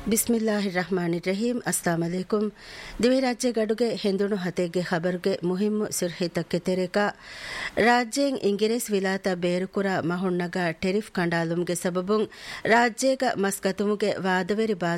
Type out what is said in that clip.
ಬಿಸ್ಮಿಲ್ಲಾಹಿರ್ರಹ್ಮಾನಿರ್ರಹೀಂ. ಅಸ್ಸಲಾಮು ಅಲೈಕುಂ. ದಿವೆ ರಾಜ್ಯ ಗಡುಗೆ ಹೆಂದುಣು ಹತೆಗೆ ಖಬರ್ಗೆ ಮುಹಿಮ್ಮು ಸಿರ್ಹಿತಕ್ಕೆ ತೆರೆಕ ರಾಜ್ಯೆಂ ಇಂಗಿರಿಸ್ ವಿಲಾತ ಬೇರುಕುರ ಮಹುಣ್ಣಗ ಟೆರಿಫ್ ಕಂಡಾಲುಮ್ಗೆ ಸಬಬುಂ ರಾಜ್ಯಗ ಮಸ್ಕತುಮುಗೆ ವಾದವೆರಿ